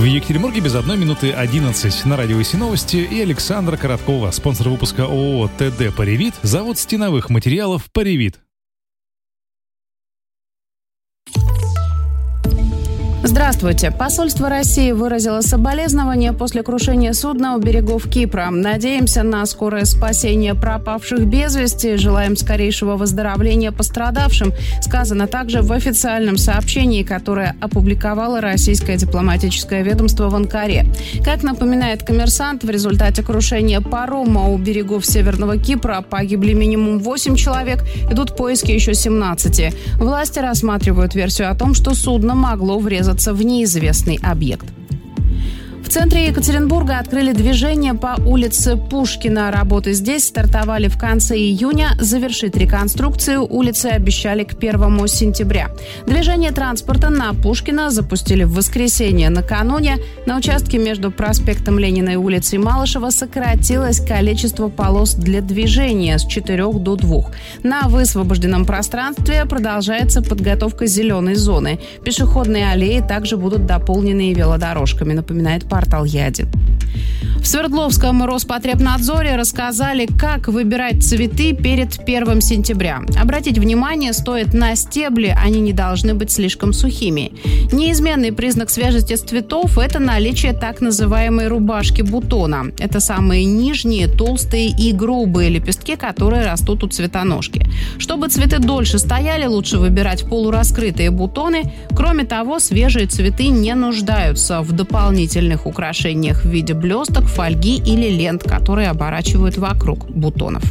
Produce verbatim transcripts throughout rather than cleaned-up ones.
В Екатеринбурге без одной минуты одиннадцать. На радио ВС Новости и Александра Короткова. Спонсор выпуска ООО ТД «Паревит», завод стеновых материалов «Паревит». Здравствуйте. Посольство России выразило соболезнования после крушения судна у берегов Кипра. Надеемся на скорое спасение пропавших без вести. Желаем скорейшего выздоровления пострадавшим. Сказано также в официальном сообщении, которое опубликовало российское дипломатическое ведомство в Анкаре. Как напоминает «Коммерсант», в результате крушения парома у берегов Северного Кипра погибли минимум восемь человек. Идут поиски еще семнадцати. Власти рассматривают версию о том, что судно могло врезаться в неизвестный объект. В центре Екатеринбурга открыли движение по улице Пушкина. Работы здесь стартовали в конце июня. Завершить реконструкцию улицы обещали к первому сентября. Движение транспорта на Пушкина запустили в воскресенье накануне. На участке между проспектом Ленина и улицей Малышева сократилось количество полос для движения с четырех до двух. На высвобожденном пространстве продолжается подготовка зеленой зоны. Пешеходные аллеи также будут дополнены велодорожками, напоминает портал Портал Яди. В Свердловском Роспотребнадзоре рассказали, как выбирать цветы перед первым сентября. Обратить внимание стоит на стебли, они не должны быть слишком сухими. Неизменный признак свежести цветов – это наличие так называемой рубашки бутона. Это самые нижние, толстые и грубые лепестки, которые растут у цветоножки. Чтобы цветы дольше стояли, лучше выбирать полураскрытые бутоны. Кроме того, свежие цветы не нуждаются в дополнительных украшениях в виде блесток, фольги или лент, которые оборачивают вокруг бутонов.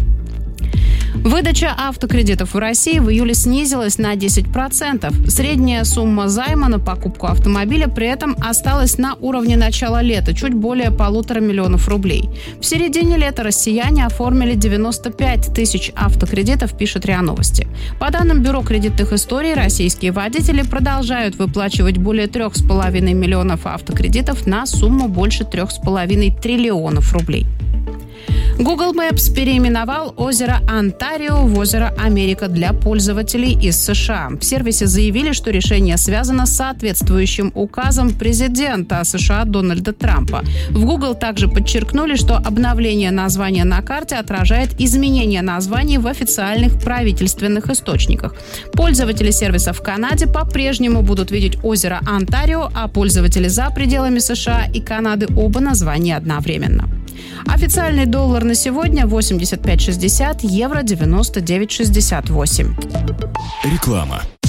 Выдача автокредитов в России в июле снизилась на десять процентов. Средняя сумма займа на покупку автомобиля при этом осталась на уровне начала лета, чуть более полутора миллионов рублей. В середине лета россияне оформили девяносто пять тысяч автокредитов, пишет РИА Новости. По данным Бюро кредитных историй, российские водители продолжают выплачивать более трех с половиной миллионов автокредитов на сумму больше трех с половиной триллионов рублей. Google Maps переименовал озеро Онтарио в озеро Америка для пользователей из США. В сервисе заявили, что решение связано с соответствующим указом президента США Дональда Трампа. В Google также подчеркнули, что обновление названия на карте отражает изменение названий в официальных правительственных источниках. Пользователи сервиса в Канаде по-прежнему будут видеть озеро Онтарио, а пользователи за пределами США и Канады оба названия одновременно. Официальный доллар на сегодня восемьдесят пять шестьдесят, евро девяносто девять шестьдесят восемь. Реклама.